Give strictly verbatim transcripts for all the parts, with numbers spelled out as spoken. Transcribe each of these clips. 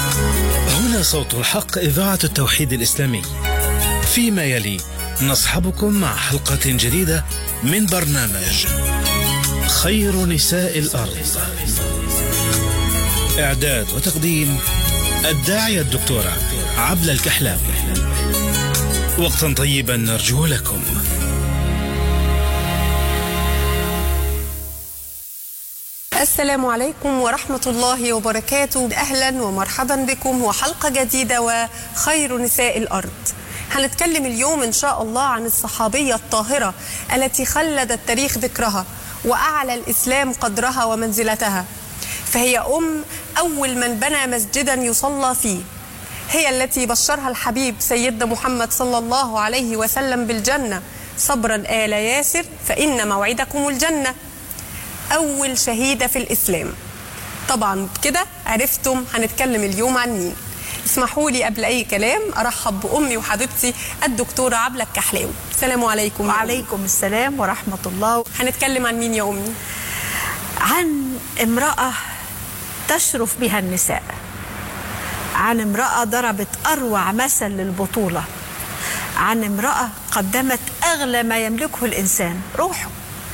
هنا صوت الحق، إذاعة التوحيد الإسلامي. فيما يلي نصحبكم مع حلقة جديدة من برنامج خير نساء الأرض. إعداد وتقديم الداعية الدكتورة عبلة الكحلاوي. وقتا طيبا نرجو لكم. السلام عليكم ورحمة الله وبركاته. أهلا ومرحبا بكم وحلقة جديدة وخير نساء الأرض. هنتكلم اليوم إن شاء الله عن الصحابية الطاهرة التي خلد التاريخ ذكرها وأعلى الإسلام قدرها ومنزلتها، فهي أم أول من بنى مسجدا يصلى فيه، هي التي بشرها الحبيب سيدنا محمد صلى الله عليه وسلم بالجنة: صبرا آل ياسر فإن موعدكم الجنة. أول شهيدة في الإسلام. طبعا كده عرفتم هنتكلم اليوم عن مين. اسمحوا لي قبل أي كلام أرحب بأمي وحبيبتي الدكتورة عبلة الكحلاوي. السلام عليكم. وعليكم السلام ورحمة الله. هنتكلم عن مين يا أمي؟ عن امرأة تشرف بها النساء، عن امرأة ضربت أروع مثل للبطولة، عن امرأة قدمت أغلى ما يملكه الإنسان، روحه.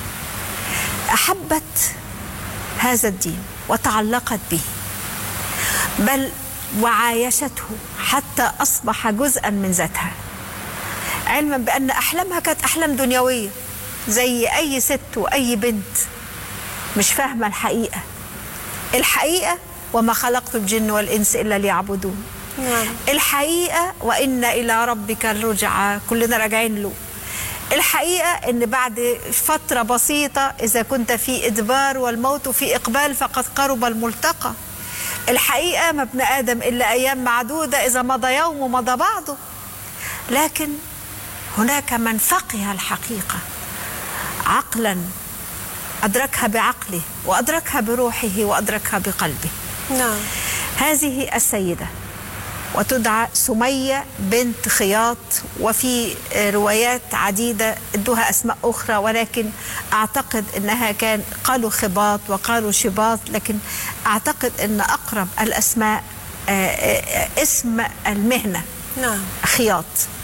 أحبت هذا الدين وتعلقت به، بل وعايشته حتى أصبح جزءا من ذاتها، علما بأن أحلامها كانت أحلام دنيوية زي أي ست وأي بنت مش فاهمة الحقيقة. الحقيقة: وما خلقت الجن والإنس إلا ليعبدون. نعم. الحقيقة: وإن إلى ربك الرجعى، كلنا راجعين له. الحقيقة إن بعد فترة بسيطة إذا كنت في إدبار والموت في إقبال فقد قرب الملتقى. الحقيقة: ما ابن آدم إلا أيام معدودة، إذا مضى يوم ومضى بعضه. لكن هناك من فقه الحقيقة عقلا، أدركها بعقله وأدركها بروحه وأدركها بقلبه. نعم. هذه السيدة وتدعى سمية بنت خياط، وفي روايات عديدة ادوها أسماء أخرى، ولكن أعتقد أنها كان قالوا خباط وقالوا شباط، لكن أعتقد أن أقرب الأسماء اسم المهنة. نعم. خياط.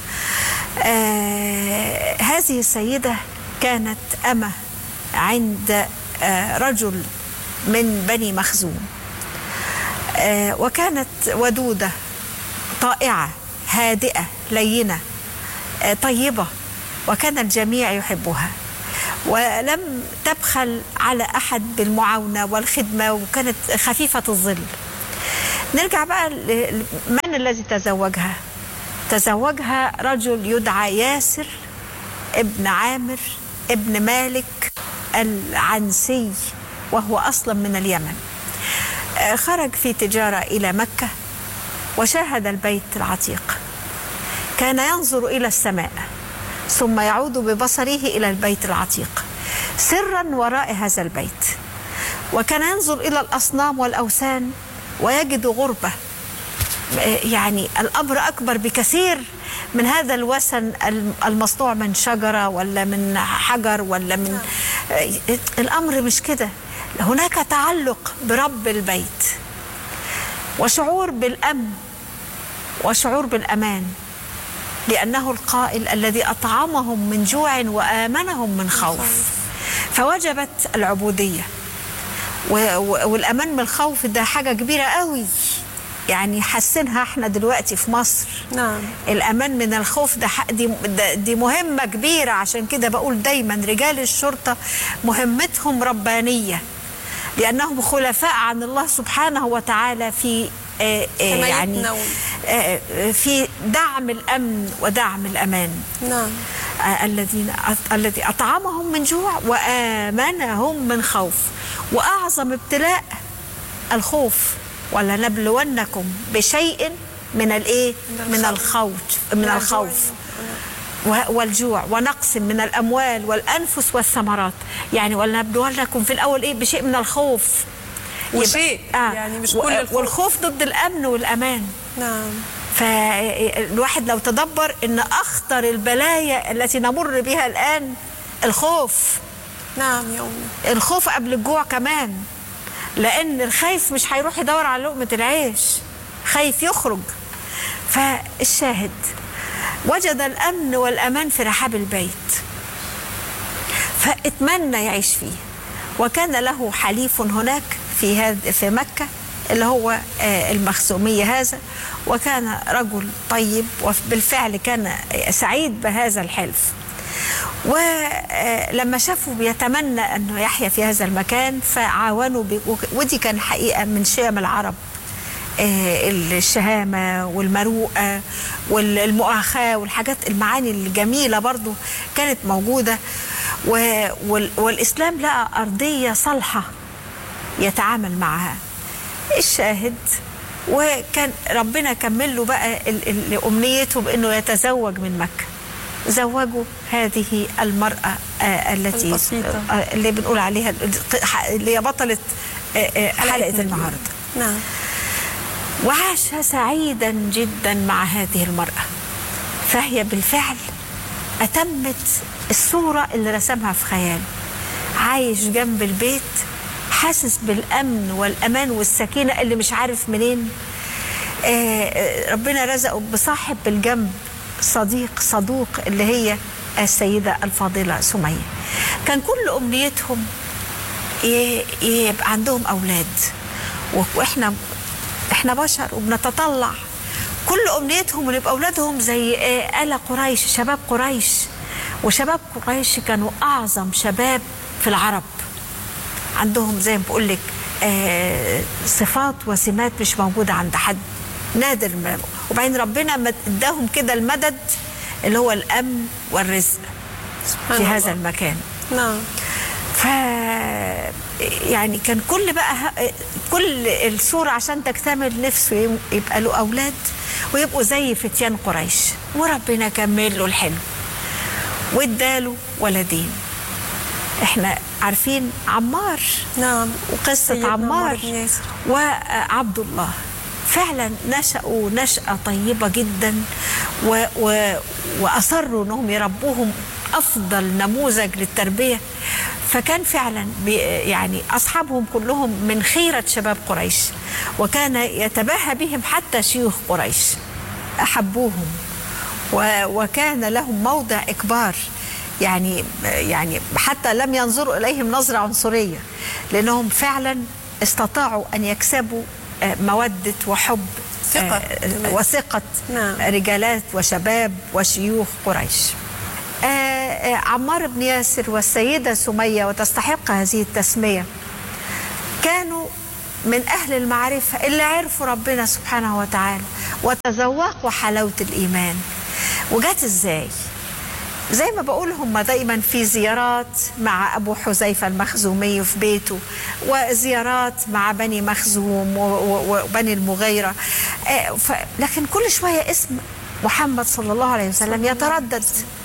هذه السيدة كانت أمة عند رجل من بني مخزوم، وكانت ودودة طائعة هادئة لينة طيبة، وكان الجميع يحبها، ولم تبخل على أحد بالمعاونة والخدمة، وكانت خفيفة الظل. نرجع بقى من الذي تزوجها. تزوجها رجل يدعى ياسر ابن عامر ابن مالك العنسي، وهو أصلا من اليمن. خرج في تجارة إلى مكة وشاهد البيت العتيق، كان ينظر إلى السماء ثم يعود ببصره إلى البيت العتيق سرا وراء هذا البيت، وكان ينظر إلى الأصنام والأوثان ويجد غربة. يعني الأمر أكبر بكثير من هذا الوثن المصنوع من شجرة ولا من حجر ولا من الأمر مش كده. هناك تعلق برب البيت وشعور بالأمن وشعور بالأمان، لأنه القائل: الذي أطعمهم من جوع وآمنهم من خوف. فوجبت العبودية، والأمان من الخوف ده حاجة كبيرة قوي، يعني حسنها احنا دلوقتي في مصر. نعم. الأمان من الخوف ده دي, دي مهمة كبيرة. عشان كده بقول دايما رجال الشرطة مهمتهم ربانية، لأنهم خلفاء عن الله سبحانه وتعالى في آآ آآ يعني آآ في دعم الأمن ودعم الأمان. نعم. الذين الذي أطعمهم من جوع وآمنهم من خوف. وأعظم ابتلاء الخوف: ولنبلونكم بشيء من الايه؟ من الخوف من الخوف والجوع ونقص من الأموال والأنفس والثمرات. يعني ولنبلونكم في الأول إيه؟ بشيء من الخوف وشيء آه يعني مش كل الخوف. والخوف ضد الأمن والأمان. نعم. فالواحد لو تدبر إن أخطر البلايا التي نمر بها الآن الخوف. نعم يا أمي. الخوف قبل الجوع كمان، لأن الخايف مش هيروح يدور على لقمة العيش، خايف يخرج. فالشاهد وجد الأمن والأمان في رحاب البيت، فاتمنى يعيش فيه. وكان له حليف هناك في هذا في مكة اللي هو المخزومية هذا، وكان رجل طيب، وبالفعل كان سعيد بهذا الحلف. ولما شافوا بيتمنى أنه يحيا في هذا المكان فعاونوا، ودي كان حقيقة من شيم العرب، الشهامة والمروءة والمؤاخاة والحاجات المعاني الجميلة برضو كانت موجودة. والإسلام لقى أرضية صالحة يتعامل معها. الشاهد وكان ربنا كمل له بقى أمنيته بأنه يتزوج من مكة. زوجوا هذه المرأة التي البسيطة. اللي بنقول عليها اللي هي بطلة حلقة النهاردة. نعم. وعاش سعيدا جدا مع هذه المرأة، فهي بالفعل أتمت الصورة اللي رسمها في خياله. عايش جنب البيت، حاسس بالأمن والأمان والسكينة اللي مش عارف منين. آه ربنا رزقه بصاحب بالجنب، صديق صدوق، اللي هي السيدة الفاضلة سمية. كان كل أمنيتهم يبقى عندهم أولاد، وإحنا إحنا بشر وبنتطلع. كل أمنيتهم يبقى أولادهم زي آل قريش، شباب قريش. وشباب قريش كانوا أعظم شباب في العرب، عندهم زي ما بقول لك صفات وسمات مش موجودة عند حد، نادر. وبعدين ربنا اداهم كده المدد اللي هو الأمن والرزق في الله. هذا المكان. نعم. ف يعني كان كل بقى كل الصورة عشان تكتمل نفسه يبقى له أولاد ويبقوا زي فتيان قريش. وربنا كمل له الحلم واداله ولدين. احنا عارفين عمار. نعم. وقصة عمار وعبد الله فعلا نشأوا نشأة طيبة جدا، و و وأصروا أنهم يربوهم أفضل نموذج للتربية. فكان فعلا يعني أصحابهم كلهم من خيرة شباب قريش، وكان يتباهى بهم حتى شيوخ قريش، أحبوهم وكان لهم موضع إكبار. يعني يعني حتى لم ينظروا إليهم نظرة عنصرية، لأنهم فعلا استطاعوا أن يكسبوا مودة وحب ثقة وثقة نعم. رجالات وشباب وشيوخ قريش. عمار بن ياسر والسيدة سمية، وتستحق هذه التسمية، كانوا من أهل المعرفة اللي عرفوا ربنا سبحانه وتعالى وتذوقوا حلاوة الإيمان. وجات إزاي؟ زي ما بقول هم دايما في زيارات مع أبو حذيفة المخزومي في بيته، وزيارات مع بني مخزوم وبني المغيرة، لكن كل شوية اسم محمد صلى الله عليه وسلم يتردد.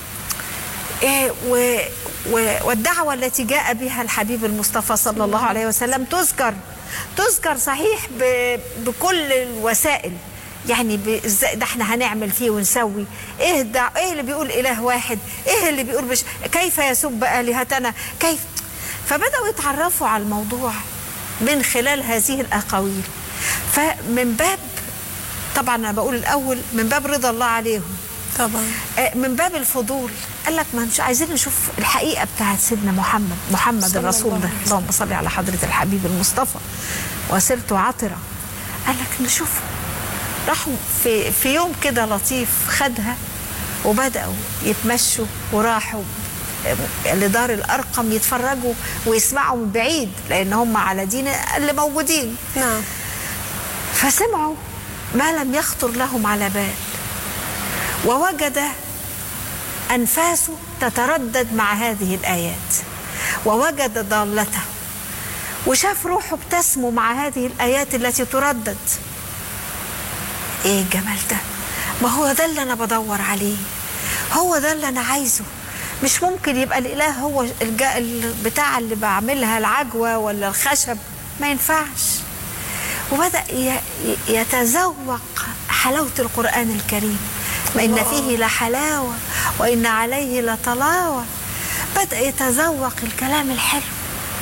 والدعوة التي جاء بها الحبيب المصطفى صلى الله عليه وسلم تذكر تذكر صحيح بكل الوسائل. يعني ده احنا هنعمل فيه ونسوي ايه ده، ايه اللي بيقول اله واحد، ايه اللي بيقول بش كيف يسب آلهتنا كيف. فبدأوا يتعرفوا على الموضوع من خلال هذه الأقاويل. فمن باب طبعا انا بقول الاول من باب رضا الله عليهم، طبعا من باب الفضول، قال لك ما مش عايزين نشوف الحقيقة بتاعت سيدنا محمد محمد الرسول ده، اللهم صل على حضرة الحبيب المصطفى وسيرته عطرة. قال لك نشوف. راحوا في في يوم كده لطيف خدها وبدأوا يتمشوا، وراحوا لدار الأرقم يتفرجوا ويسمعوا من بعيد، لأن هم على دين اللي موجودين. نعم. فسمعوا ما لم يخطر لهم على بال، ووجد أنفاسه تتردد مع هذه الآيات، ووجد ضالته، وشاف روحه بتسمو مع هذه الآيات التي تردد. ايه الجمال ده؟ ما هو ده اللي انا بدور عليه، هو ده اللي انا عايزه. مش ممكن يبقى الاله هو بتاع اللي بعملها العجوه ولا الخشب، ما ينفعش. وبدأ يتذوق حلاوة القرآن الكريم، وإن فيه لحلاوة وإن عليه لطلاوة. بدأ يتذوق الكلام الحلو،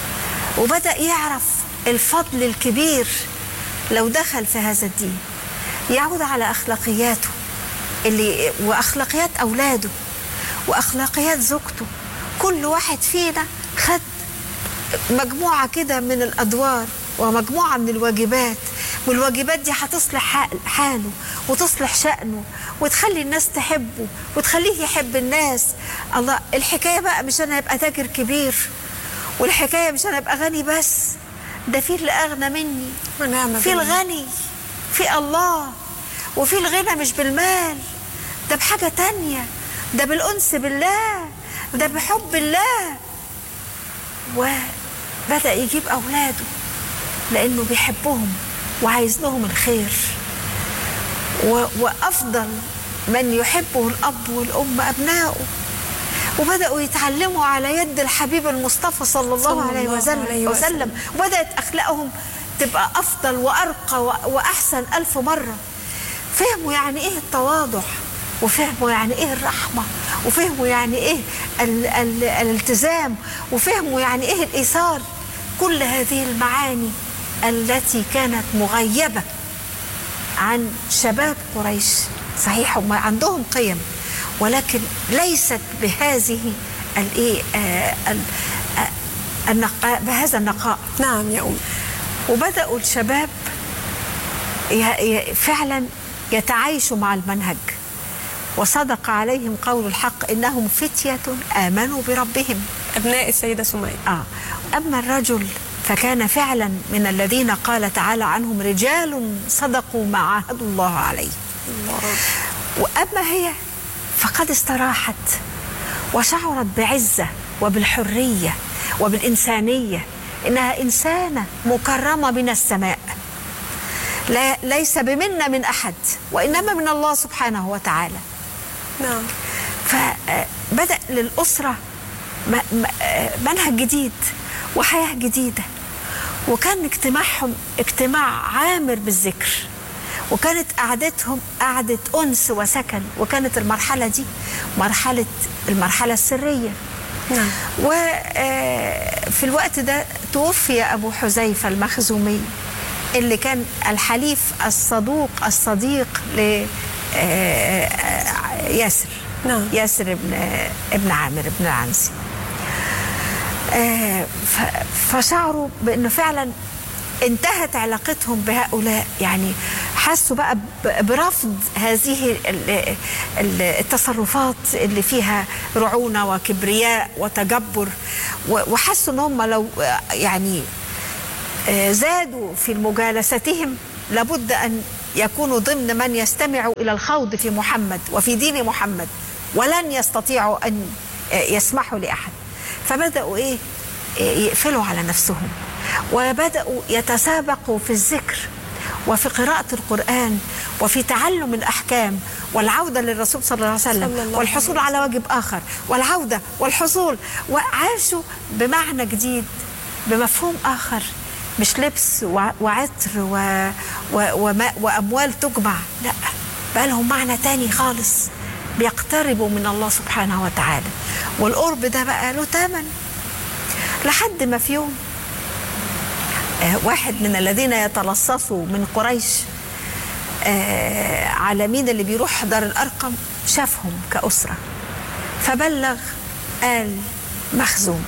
وبدأ يعرف الفضل الكبير لو دخل في هذا الدين. يعود على أخلاقياته اللي وأخلاقيات أولاده وأخلاقيات زوجته. كل واحد فينا خد مجموعة كده من الأدوار ومجموعة من الواجبات، والواجبات دي هتصلح حاله وتصلح شأنه وتخلي الناس تحبه وتخليه يحب الناس. الله، الحكاية بقى مش أنا أبقى تاجر كبير، والحكاية مش أنا أبقى غني بس، ده في اللي أغنى مني، في الغني في الله، وفي الغنى مش بالمال، ده بحاجة تانية، ده بالأنس بالله، ده بحب الله. وبدأ يجيب أولاده لأنه بيحبهم وعايز لهم الخير، وأفضل من يحبه الأب والأم أبنائه. وبدأوا يتعلموا على يد الحبيب المصطفى صلى الله عليه وسلم, وسلم. وبدأت أخلاقهم تبقى أفضل وأرقى وأحسن ألف مرة. فهموا يعني إيه التواضع، وفهموا يعني إيه الرحمة، وفهموا يعني إيه ال ال الالتزام، وفهموا يعني إيه الإيثار. كل هذه المعاني التي كانت مغيبة عن شباب قريش. صحيح هم عندهم قيم، ولكن ليست بهذه الايه النقاء، بهذا النقاء. نعم يا أم. وبدأوا الشباب فعلا يتعايشوا مع المنهج، وصدق عليهم قول الحق إنهم فتية آمنوا بربهم، أبناء السيدة سمية. آه. أما الرجل فكان فعلا من الذين قال تعالى عنهم رجال صدقوا ما عاهدوا الله عليه. الله. وأما هي فقد استراحت وشعرت بعزة وبالحرية وبالإنسانية، إنها إنسانة مكرمة من السماء، لا ليس بمنا من أحد وإنما من الله سبحانه وتعالى. نعم. فبدأ للأسرة منهج جديد وحياة جديدة، وكان اجتماعهم اجتماع عامر بالذكر، وكانت قعدتهم قعدة أنس وسكن، وكانت المرحلة دي مرحلة المرحلة السرية. نعم. وفي الوقت ده توفي أبو حذيفة المخزومي اللي كان الحليف الصدوق الصديق لياسر. نعم. ياسر ابن ابن عامر ابن العنسي. فشعروا بأنه فعلا انتهت علاقتهم بهؤلاء، يعني حسوا بقى برفض هذه التصرفات اللي فيها رعونة وكبرياء وتجبر، وحسوا ان هم لو يعني زادوا في مجالستهم لابد ان يكونوا ضمن من يستمعوا الى الخوض في محمد وفي دين محمد، ولن يستطيعوا ان يسمحوا لاحد. فبدأوا ايه يقفلوا على نفسهم، وبدأوا يتسابقوا في الذكر وفي قراءة القرآن وفي تعلم الأحكام والعودة للرسول صلى الله عليه وسلم والحصول على واجب آخر والعودة والحصول، وعاشوا بمعنى جديد بمفهوم آخر، مش لبس وعطر و... و... وأموال تجمع، لا، بقى لهم معنى تاني خالص، بيقتربوا من الله سبحانه وتعالى. والقرب ده بقى له ثمن، لحد ما في يوم واحد من الذين يتلصصوا من قريش على مين اللي بيروح دار الأرقم شافهم كأسرة، فبلغ آل مخزوم،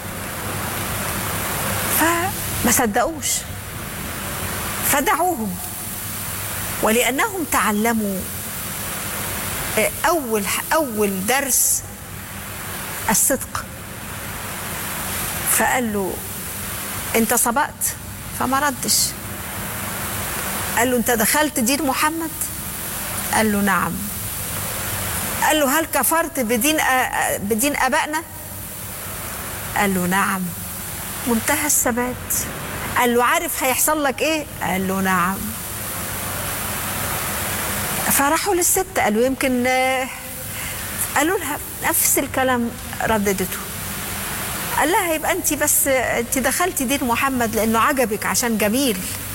فما صدقوش فدعوهم، ولأنهم تعلموا أول أول درس الصدق، فقال له أنت سبقت؟ فما ردش. قال له أنت دخلت دين محمد؟ قال له نعم. قال له هل كفرت بدين بدين آبائنا؟ قال له نعم. منتهى الثبات. قال له عارف هيحصل لك إيه؟ قال له نعم. فراحوا للست قالوا يمكن، قالوا لها نفس الكلام رددته. قال لها يبقى انت بس انت دخلتي دين محمد لانه عجبك عشان جميل.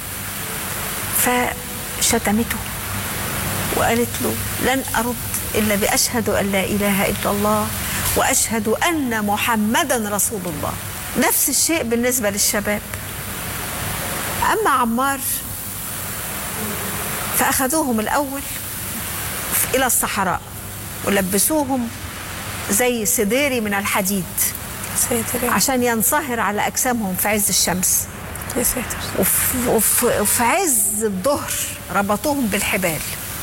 فشتمته وقالت له لن ارد الا باشهد ان لا اله الا الله واشهد ان محمدا رسول الله. نفس الشيء بالنسبه للشباب. اما عمار فأخذوهم الأول إلى الصحراء ولبسوهم زي سديري من الحديد عشان ينصهر على أجسامهم في عز الشمس. يا ساتر. وفي, وفي, وفي عز الظهر ربطوهم بالحبال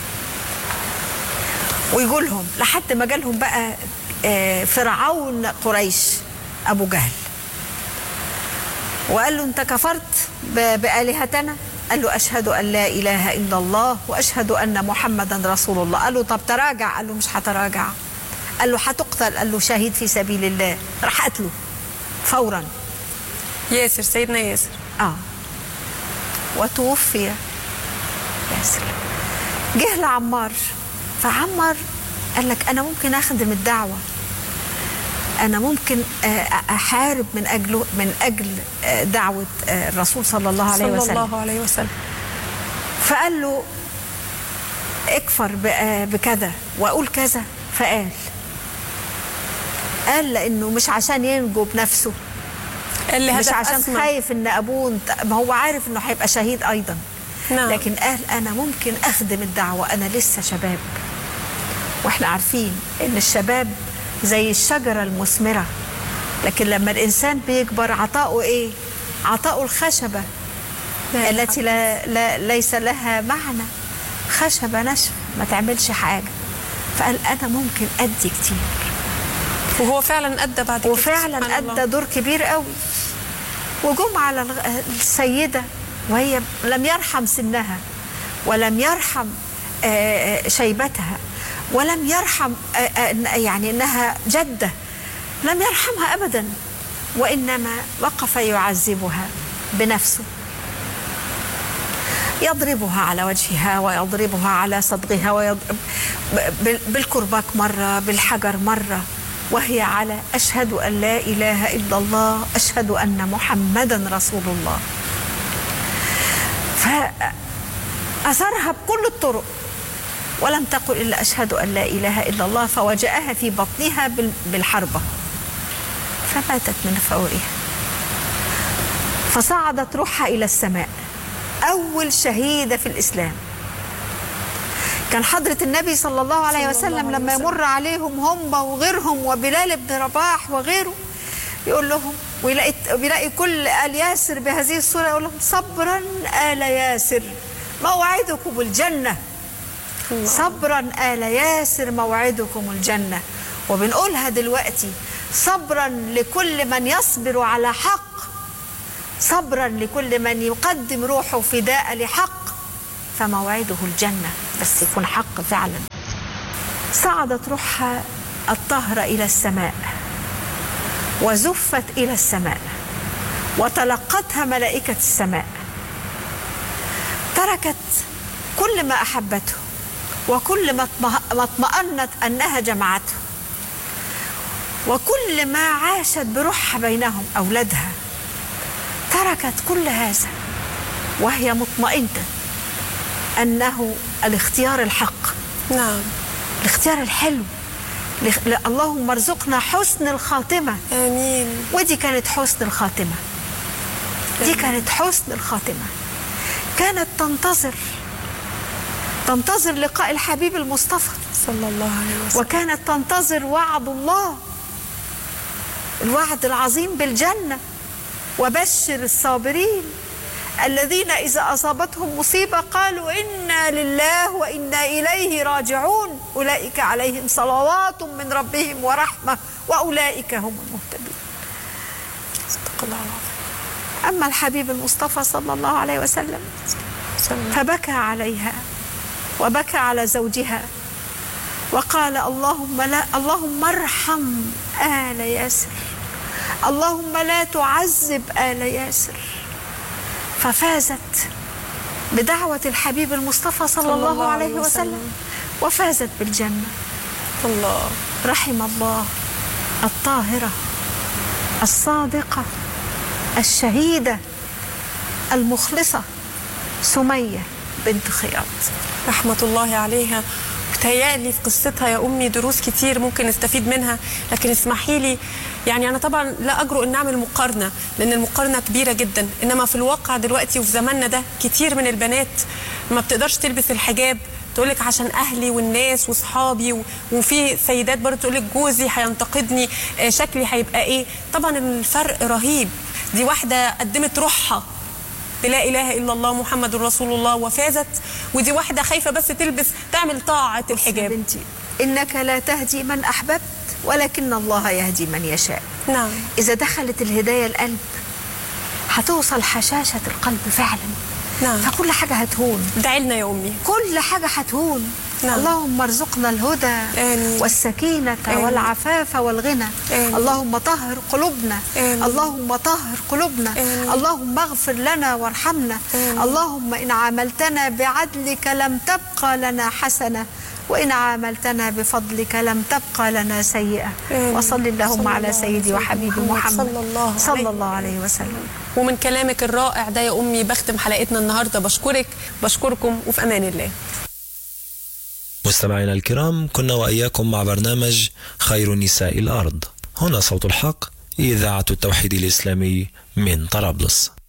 ويقولهم لحد ما جالهم بقى فرعون قريش أبو جهل وقال له أنت كفرت بآلهتنا؟ قال له أشهد أن لا إله إلا الله وأشهد أن محمدا رسول الله. قال له طب تراجع. قال له مش هتراجع. قال له هتقتل. قال له شهيد في سبيل الله. راح قتله فورا. ياسر، سيدنا ياسر. آه وتوفي ياسر. جه لعمار، فعمار قال لك أنا ممكن أخدم الدعوة، أنا ممكن أحارب من أجله من أجل دعوة الرسول صلى الله عليه وسلم صلى الله عليه وسلم. فقال له اكفر بكذا وأقول كذا. فقال قال لأنه مش عشان ينجو بنفسه، اللي مش عشان أسمع. خايف إن أبوه، ما هو عارف إنه هيبقى شهيد أيضا. نعم. لكن قال أنا ممكن أخدم الدعوة، أنا لسه شباب. وإحنا عارفين إن الشباب زي الشجرة المثمرة، لكن لما الإنسان بيكبر عطاؤه إيه؟ عطاؤه الخشبة التي لا لا ليس لها معنى، خشبة ناشفة ما تعملش حاجة. فقال أنا ممكن أدي كتير، وهو فعلا أدى بعد كده، وفعلا أدى دور كبير قوي. وجم على السيدة وهي لم يرحم سنها ولم يرحم شيبتها ولم يرحم يعني إنها جدة، لم يرحمها أبدا، وإنما وقف يعذبها بنفسه، يضربها على وجهها ويضربها على صدغها ويضرب بالكرباج مرة، بالحجر مرة، وهي على أشهد أن لا إله إلا الله أشهد أن محمدا رسول الله. فأثرها بكل الطرق ولم تقل إلا أشهد أن لا إله إلا الله، فوجأها في بطنها بالحربة فماتت من فورها. فصعدت روحها إلى السماء، أول شهيدة في الإسلام. كان حضرة النبي صلى الله عليه وسلم لما يمر عليهم هم وغيرهم وبلال بن رباح وغيره يقول لهم، ويلاقي بيلاقي كل آل ياسر بهذه الصورة يقول لهم صبرا آل ياسر موعدكم الجنة، صبرا آل ياسر موعدكم الجنة. وبنقولها دلوقتي صبرا لكل من يصبر على حق، صبرا لكل من يقدم روحه فداء لحق، فموعده الجنة، بس يكون حق فعلا. صعدت روحها الطاهرة إلى السماء وزفت إلى السماء وتلقتها ملائكة السماء، تركت كل ما أحبته وكل ما اطمأنت أنها جمعته وكل ما عاشت بروحها بينهم أولادها، تركت كل هذا وهي مطمئنة أنه الاختيار الحق. نعم، الاختيار الحلو. اللهم ارزقنا حسن الخاتمة. آمين. ودي كانت حسن الخاتمة، دي كانت حسن الخاتمة. كانت تنتظر تنتظر لقاء الحبيب المصطفى صلى الله عليه وسلم، وكانت تنتظر وعد الله، الوعد العظيم بالجنة. وبشر الصابرين الذين إذا أصابتهم مصيبة قالوا إنا لله وإنا إليه راجعون أولئك عليهم صلوات من ربهم ورحمة وأولئك هم المهتدون. صدق الله العظيم. أما الحبيب المصطفى صلى الله عليه وسلم فبكى عليها وبكى على زوجها وقال اللهم لا اللهم ارحم آل ياسر، اللهم لا تعذب آل ياسر. ففازت بدعوة الحبيب المصطفى صلى, صلى الله عليه وسلم, وسلم وفازت بالجنة. الله. رحم الله الطاهرة الصادقة الشهيدة المخلصة سمية بنت خياط رحمة الله عليها. بتهيألي في قصتها يا أمي دروس كتير ممكن نستفيد منها، لكن اسمحي لي يعني أنا طبعا لا أجرؤ أن نعمل مقارنة لأن المقارنة كبيرة جدا، إنما في الواقع دلوقتي وفي زماننا ده كتير من البنات ما بتقدرش تلبس الحجاب تقولك عشان اهلي والناس واصحابي، وفي سيدات برضه تقولك جوزي هينتقدني، شكلي هيبقى ايه. طبعا الفرق رهيب. دي واحده قدمت روحها بلا اله الا الله محمد رسول الله وفازت، ودي واحده خايفه بس تلبس تعمل طاعه الحجاب. بنتي انك لا تهدي من احببت ولكن الله يهدي من يشاء. نعم. اذا دخلت الهدايه القلب هتوصل حشاشه القلب فعلا. نعم. فكل حاجه هتهون. ادعي لنا يا امي. كل حاجه هتهون. نعم. اللهم ارزقنا الهدى آمين. والسكينة آمين. والعفاف والغنى. آمين. اللهم طهر قلوبنا. آمين. اللهم طهر قلوبنا. آمين. اللهم اغفر لنا وارحمنا. آمين. اللهم إن عاملتنا بعدلك لم تبقى لنا حسنة، وإن عاملتنا بفضلك لم تبقى لنا سيئة. آمين. وصل اللهم على سيدي وحبيبي محمد صلى الله صلى الله عليه وسلم. ومن كلامك الرائع ده يا أمي بختم حلقتنا النهاردة. بشكرك بشكركم وفي أمان الله. مستمعينا الكرام، كنا وإياكم مع برنامج خير نساء الأرض. هنا صوت الحق، إذاعة التوحيد الإسلامي من طرابلس.